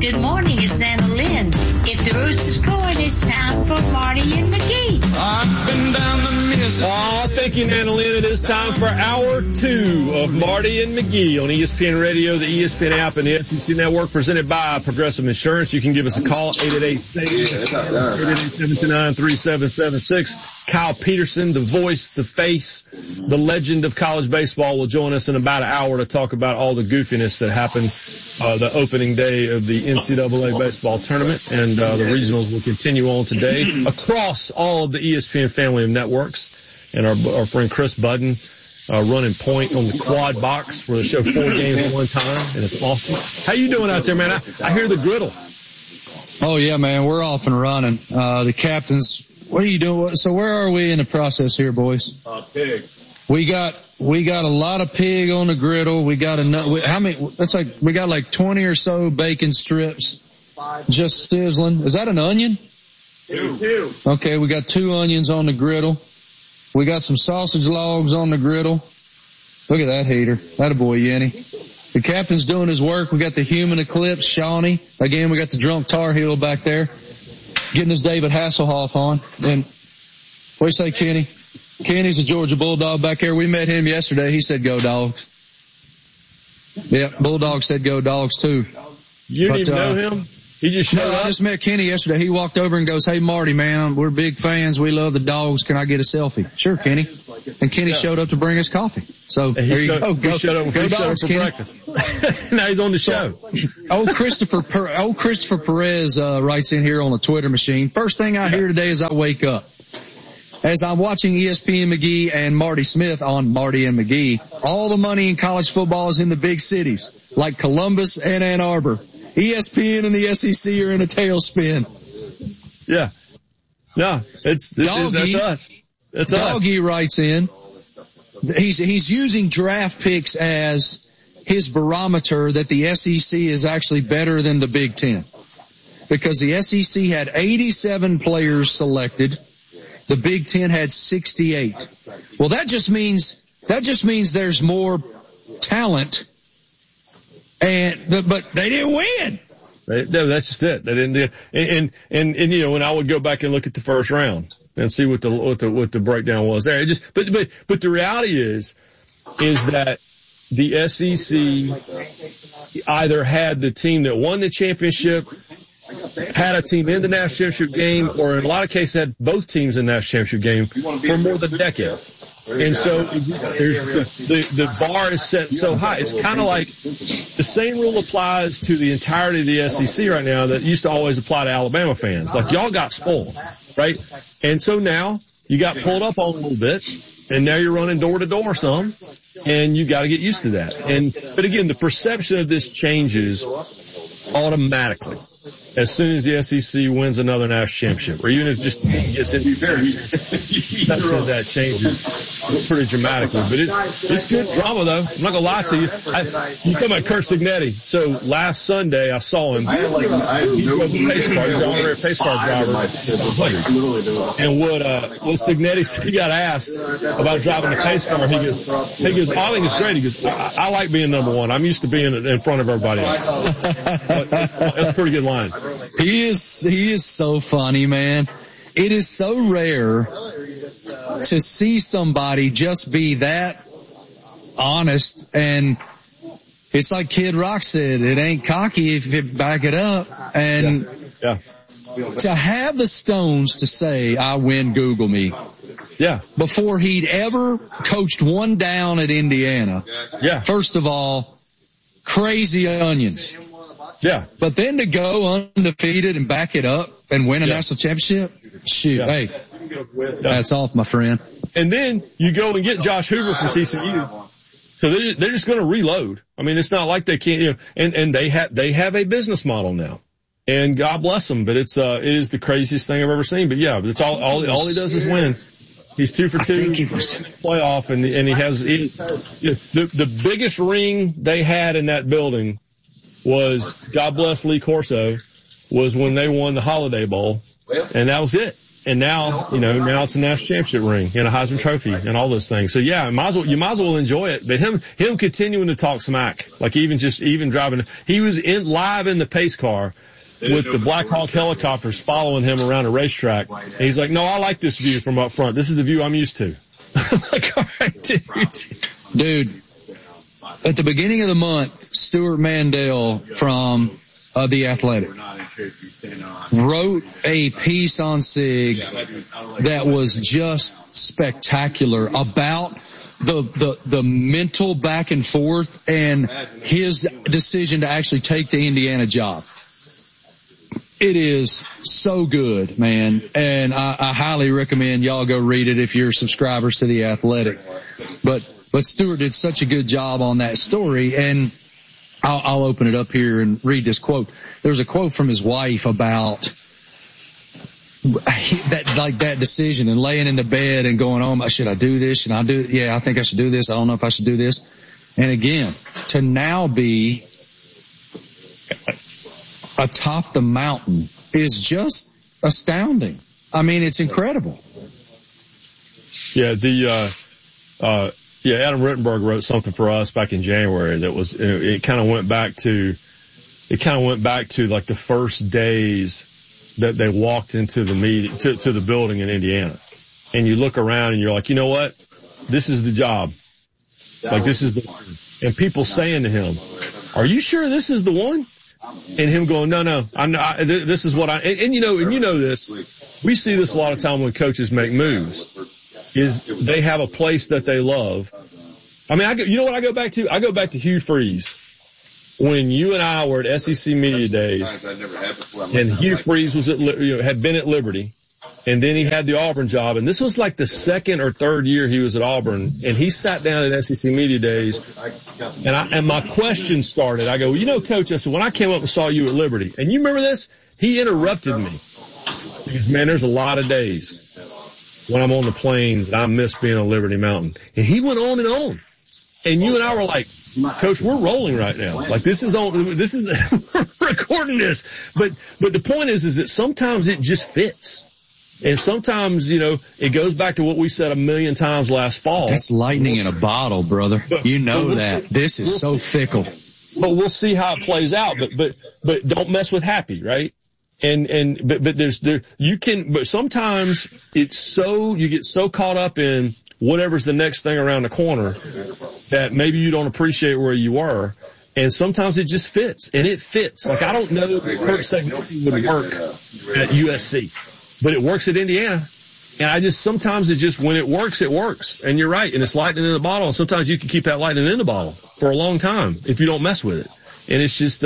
Good morning, it's Anna Lynn. If the rooster's crowing, it's time for Marty and McGee. I've been down the Mississippi. Oh, thank you, Anna Lynn. It is time for hour 2 of Marty and McGee on ESPN Radio, the ESPN app, and the SEC Network, presented by Progressive Insurance. You can give us a call, 888-779-3776. Kyle Peterson, the voice, the face, the legend of college baseball, will join us in about an hour to talk about all the goofiness that happened the opening day of the NCAA baseball tournament, and the regionals will continue on today across all of the ESPN family of networks. And our friend Chris Budden running point on the quad box where they show 4 games at one time, and it's awesome. How you doing out there, man? I hear the griddle. Oh yeah, man, we're off and running. The captains, what are you doing? So where are we in the process here, boys? Pig. We got a lot of pig on the griddle. We got how many? We got like 20 or so bacon strips just sizzling. Is that an onion? 2. Okay, we got 2 onions on the griddle. We got some sausage logs on the griddle. Look at that heater. Attaboy, Yenny. The captain's doing his work. We got the human eclipse, Shawnee. Again, we got the drunk Tar Heel back there getting his David Hasselhoff on. And what do you say, Kenny? Kenny's a Georgia Bulldog back there. We met him yesterday. He said go Dogs. Yeah, Bulldog said go Dogs too. You didn't even know him? He just showed up? I just met Kenny yesterday. He walked over and goes, hey, Marty, man, we're big fans. We love the Dogs. Can I get a selfie? Sure, Kenny. And Kenny showed up to bring us coffee. So there you go. He showed up for breakfast. Now he's on the show. Old Christopher Perez writes in here on the Twitter machine. First thing I hear today as I wake up, as I'm watching ESPN McGee and Marty Smith on Marty and McGee, all the money in college football is in the big cities like Columbus and Ann Arbor. ESPN and the SEC are in a tailspin. Yeah. No, that's us. That's us. Doggy writes in. He's using draft picks as his barometer that the SEC is actually better than the Big Ten. Because the SEC had 87 players selected. The Big Ten had 68. Well, that just means there's more talent. But they didn't win. No, that's just it. They didn't do it. And you know, when I would go back and look at the first round and see what the breakdown was there. But the reality is that the SEC either had the team that won the championship, had a team in the national championship game, or in a lot of cases had both teams in the national championship game for more than a decade. And so the bar is set so high. It's kind of like the same rule applies to the entirety of the SEC right now that used to always apply to Alabama fans. Like, y'all got spoiled, right? And so now you got pulled up on a little bit, and now you're running door to door some, and you got to get used to that. But again, the perception of this changes automatically as soon as the SEC wins another national championship, or even if just gets into that changes pretty dramatically. But it's good drama though. I'm not gonna lie to you. You talking about Kurt Cignetti. So last Sunday I saw him. He drove the pace car. He's an honorary pace car driver. And what Cignetti, he got asked about driving the pace car. He goes, I think it's great. He goes, I like being number one. I'm used to being in front of everybody else. That's a pretty good line. He is so funny, man. It is so rare to see somebody just be that honest, and it's like Kid Rock said, it ain't cocky if you back it up. And yeah. To have the stones to say, I win, Google me. Yeah. Before he'd ever coached one down at Indiana. Yeah. First of all, crazy onions. Yeah. But then to go undefeated and back it up and win a national championship, shoot, hey, that's off, my friend. And then you go and get Josh Hoover from TCU. So they're just going to reload. I mean, it's not like they can't, you know, and they have a business model now. And God bless them, but it is the craziest thing I've ever seen. But yeah, but it's all he does is win. He's 2 for 2 in the playoff, and he has the biggest ring they had in that building was, God bless Lee Corso, was when they won the Holiday Bowl, and that was it. And now, now it's a national championship ring and a Heisman Trophy and all those things. So yeah, you might as well enjoy it. But him continuing to talk smack, like even driving, he was live in the pace car with the Black Hawk helicopters following him around a racetrack. And he's like, no, I like this view from up front. This is the view I'm used to. I'm like, all right, dude, at the beginning of the month, Stuart Mandel from The Athletic wrote a piece on Sig that was just spectacular about the mental back and forth and his decision to actually take the Indiana job. It is so good, man, and I highly recommend y'all go read it if you're subscribers to The Athletic. But Stuart did such a good job on that story, and I'll open it up here and read this quote. There's a quote from his wife about that decision and laying in the bed and going, oh, should I do this? Should I do it? Yeah, I think I should do this. I don't know if I should do this. And again, to now be atop the mountain is just astounding. I mean, it's incredible. Yeah, Adam Rittenberg wrote something for us back in January that was, it kind of went back to like the first days that they walked into the meeting, to the building in Indiana. And you look around and you're like, you know what? This is the job. Like and people saying to him, are you sure this is the one? And him going, no, this is what and you know this. We see this a lot of time when coaches make moves, is they have a place that they love. I mean, you know what I go back to? I go back to Hugh Freeze. When you and I were at SEC Media Days, and Hugh Freeze was had been at Liberty, and then he had the Auburn job, and this was like the second or third year he was at Auburn, and he sat down at SEC Media Days, and my question started. I go, Coach, I said, when I came up and saw you at Liberty, and you remember this? He interrupted me. Because, man, there's a lot of days when I'm on the plains and I miss being on Liberty Mountain. And he went on and on. And you and I were like, Coach, we're rolling right now. Like we're recording this. But the point is that sometimes it just fits. And sometimes, it goes back to what we said a million times last fall. That's lightning in a bottle, brother. That. This is so fickle. But we'll see how it plays out. But don't mess with happy, right? But sometimes you get so caught up in whatever's the next thing around the corner that maybe you don't appreciate where you were. And sometimes it just fits, and it fits. Like, I don't know if Curt Cignetti would work at USC, but it works at Indiana. And sometimes when it works, it works. And you're right. And it's lightning in the bottle. And sometimes you can keep that lightning in the bottle for a long time if you don't mess with it. And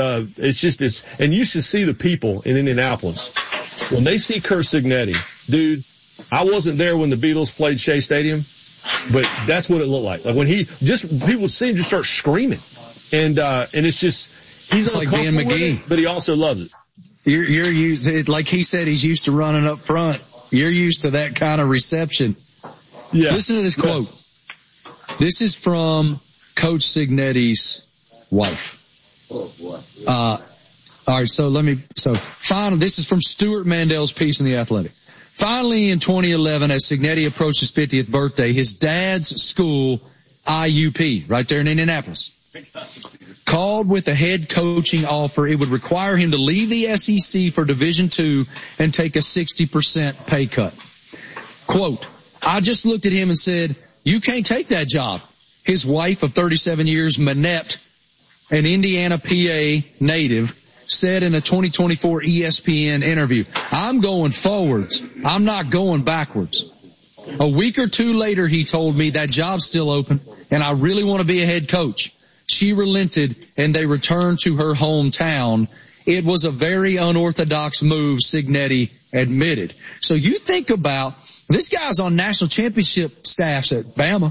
and you should see the people in Indianapolis when they see Curt Cignetti. Dude, I wasn't there when the Beatles played Shea Stadium, but that's what it looked like. Like when people see him just start screaming. And it's just, he's like Dan McGee, but he also loves it. You're used, like he said, he's used to running up front. You're used to that kind of reception. Yeah. Listen to this quote. This is from Coach Cignetti's wife. Oh boy. All right. Finally, this is from Stuart Mandel's piece in The Athletic. Finally, in 2011, as Cignetti approached his 50th birthday, his dad's school, IUP, right there in Indianapolis, called with a head coaching offer. It would require him to leave the SEC for Division II and take a 60% pay cut. Quote, I just looked at him and said, you can't take that job. His wife of 37 years, Manette, an Indiana, PA native, said in a 2024 ESPN interview, I'm going forwards. I'm not going backwards. A week or two later, he told me that job's still open and I really want to be a head coach. She relented and they returned to her hometown. It was a very unorthodox move, Cignetti admitted. So you think about, this guy's on national championship staffs at Bama,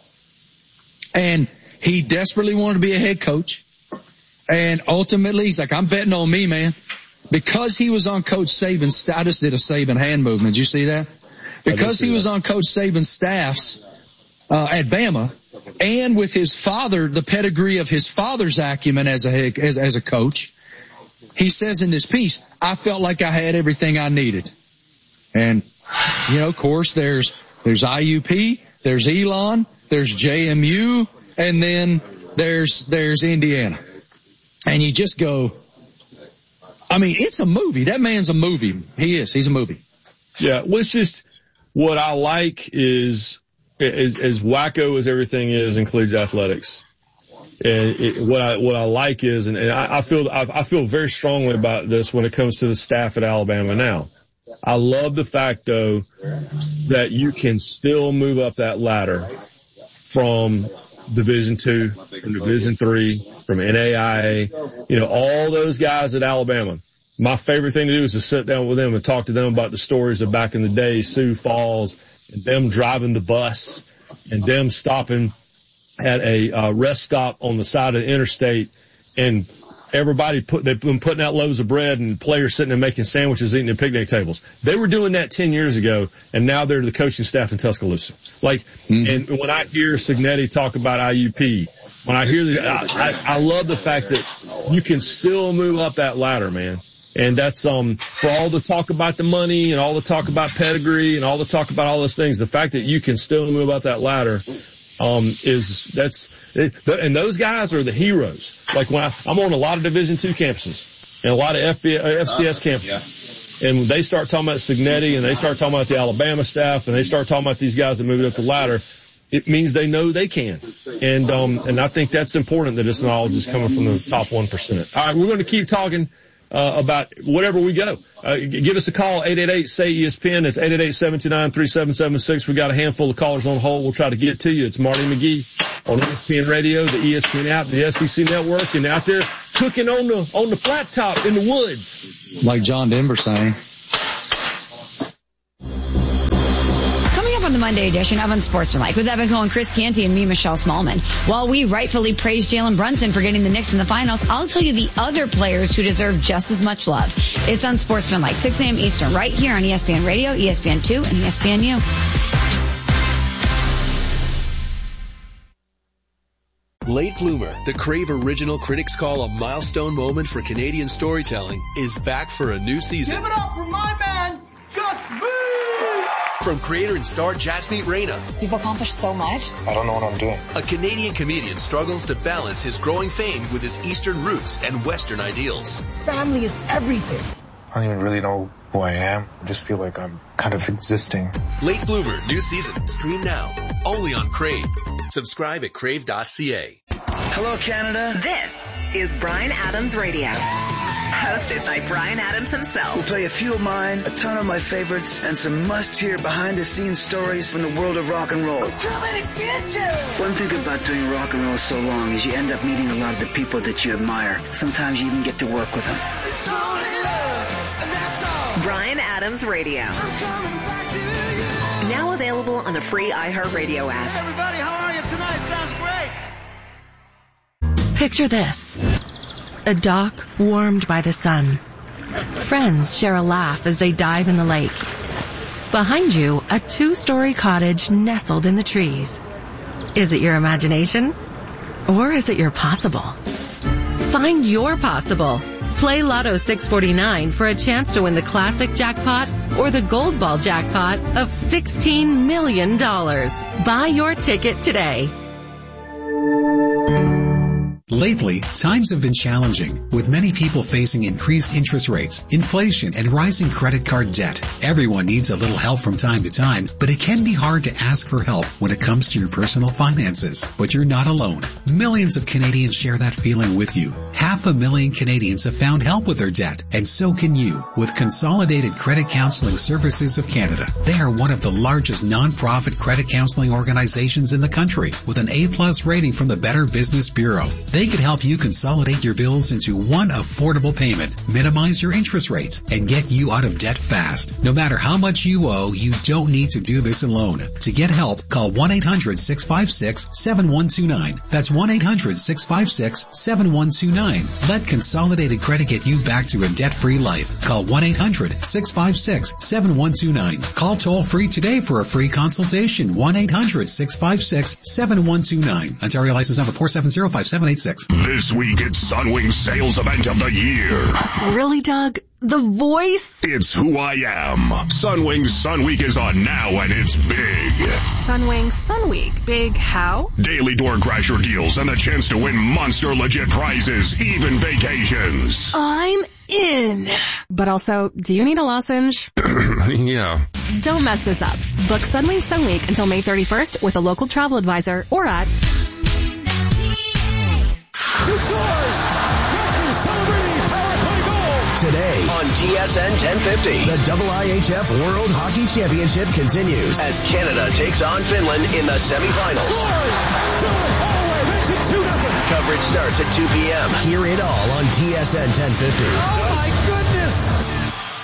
and he desperately wanted to be a head coach. And ultimately, he's like, I'm betting on me, man. Because he was on Coach Saban's staff. I just did a Saban hand movement. Did you see that? Because he was on Coach Saban's staffs at Bama, and with his father, the pedigree of his father's acumen as a coach, he says in this piece, I felt like I had everything I needed. And Of course, there's IUP, there's Elon, there's JMU, and then there's Indiana. And you just go, I mean, it's a movie. That man's a movie. He's a movie. Yeah. Well, it's just what I like is as wacko as everything is, includes athletics. And what I like is, and I feel very strongly about this when it comes to the staff at Alabama now. I love the fact, though, that you can still move up that ladder from Division II, from Division III, from NAIA, all those guys at Alabama. My favorite thing to do is to sit down with them and talk to them about the stories of back in the day, Sioux Falls, and them driving the bus, and them stopping at a rest stop on the side of the interstate, and they've been putting out loaves of bread, and players sitting there making sandwiches, eating at picnic tables. They were doing that 10 years ago, and now they're the coaching staff in Tuscaloosa. And when I hear Cignetti talk about IUP, when I hear I love the fact that you can still move up that ladder, man. And that's, for all the talk about the money and all the talk about pedigree and all the talk about all those things, the fact that you can still move up that ladder, and those guys are the heroes. Like when I'm on a lot of Division II campuses and a lot of FCS campuses, and they start talking about Cignetti and they start talking about the Alabama staff and they start talking about these guys that moved up the ladder, it means they know they can. And I think that's important, that it's not all just coming from the top 1%. All right, we're going to keep talking about whatever we go. Give us a call, 888-SAY-ESPN. That's 888-729-3776. We got a handful of callers on hold. We'll try to get to you. It's Marty McGee on ESPN Radio, the ESPN app, the SEC Network, and out there cooking on the flat top in the woods. Like John Denver saying. On the Monday edition of Unsportsmanlike with Evan Cole and Chris Canty and me, Michelle Smallman. While we rightfully praise Jalen Brunson for getting the Knicks in the finals, I'll tell you the other players who deserve just as much love. It's Unsportsmanlike, 6 a.m. Eastern, right here on ESPN Radio, ESPN2, and ESPNU. Late Bloomer, the Crave original critics call a milestone moment for Canadian storytelling, is back for a new season. Give it up for my man, Gus Boo! From creator and star Jasmeet Reyna. You've accomplished so much. I don't know what I'm doing. A Canadian comedian struggles to balance his growing fame with his Eastern roots and Western ideals. Family is everything. I don't even really know who I am. I just feel like I'm kind of existing. Late Bloomer, new season. Stream now. Only on Crave. Subscribe at crave.ca. Hello, Canada. This is Bryan Adams Radio. Hosted by Bryan Adams himself. We'll play a few of mine, a ton of my favorites, and some must-hear behind-the-scenes stories from the world of rock and roll. I'm coming to get you! One thing about doing rock and roll so long is you end up meeting a lot of the people that you admire. Sometimes you even get to work with them. It's only love, and that's all. Bryan Adams Radio. I'm coming back to you. Now available on the free iHeartRadio app. Hey everybody, how are you tonight? Sounds great. Picture this. A dock warmed by the sun. Friends share a laugh as they dive in the lake. Behind you, a 2-story cottage nestled in the trees. Is it your imagination? Or is it your possible? Find your possible. Play Lotto 649 for a chance to win the classic jackpot or the gold ball jackpot of $16 million. Buy your ticket today. Lately, times have been challenging, with many people facing increased interest rates, inflation, and rising credit card debt. Everyone needs a little help from time to time, but it can be hard to ask for help when it comes to your personal finances. But you're not alone. Millions of Canadians share that feeling with you. 500,000 Canadians have found help with their debt, and so can you, with Consolidated Credit Counseling Services of Canada. They are one of the largest non-profit credit counseling organizations in the country, with an A+ rating from the Better Business Bureau. They could help you consolidate your bills into one affordable payment, minimize your interest rates, and get you out of debt fast. No matter how much you owe, you don't need to do this alone. To get help, call 1-800-656-7129. That's 1-800-656-7129. Let Consolidated Credit get you back to a debt-free life. Call 1-800-656-7129. Call toll-free today for a free consultation. 1-800-656-7129. Ontario license number 4705786. This week it's Sunwing Sales Event of the Year. Really, Doug? the voice? It's who I am. Sunwing Sun Week is on now and it's big. Sunwing Sun Week. Big how? Daily door crasher deals and the chance to win monster legit prizes, even vacations. I'm in. But also, do you need a lozenge? Yeah. Don't mess this up. Book Sunwing Sun Week until May 31st with a local travel advisor or at... Today on TSN 1050, the IIHF World Hockey Championship continues as Canada takes on Finland in the semifinals. Coverage starts at 2 p.m. Hear it all on TSN 1050. Oh my goodness!